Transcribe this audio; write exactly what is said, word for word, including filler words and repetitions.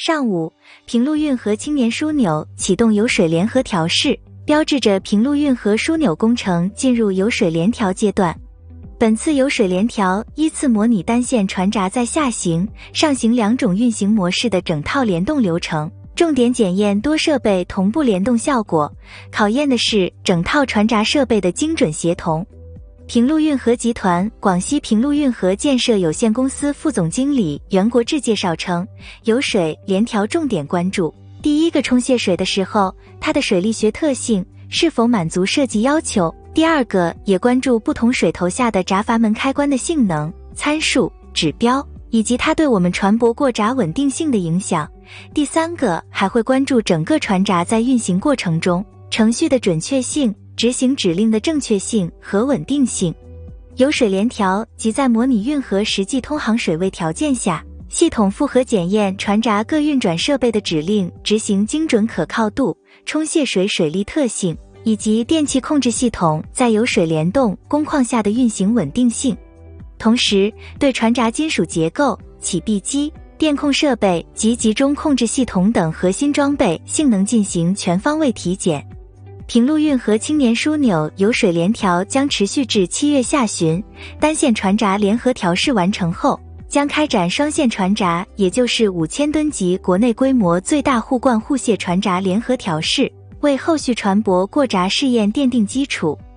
上午，平陆运河青年枢纽启动油水联合调试，标志着平陆运河枢纽工程进入油水联调阶段。本次油水联调依次模拟单线船闸在下行、上行两种运行模式的整套联动流程，重点检验多设备同步联动效果，考验的是整套船闸设备的精准协同。平陆运河集团广西平陆运河建设有限公司副总经理袁国志介绍称，油水联调重点关注第一个冲卸水的时候，它的水力学特性是否满足设计要求；第二个也关注不同水头下的闸阀门开关的性能、参数、指标，以及它对我们船舶过闸稳定性的影响；第三个还会关注整个船闸在运行过程中程序的准确性、执行指令的正确性和稳定性。油水联调即在模拟运河实际通航水位条件下，系统复核检验船闸各运转设备的指令执行精准可靠度、冲卸水水力特性，以及电气控制系统在油水联动工况下的运行稳定性。同时，对船闸金属结构、启闭机、电控设备及集中控制系统等核心装备性能进行全方位体检。平陆运河青年枢纽油水联调将持续至七月下旬，单线船闸联合调试完成后，将开展双线船闸，也就是五千吨级国内规模最大互灌互卸船闸联合调试，为后续船舶过闸试验奠定基础。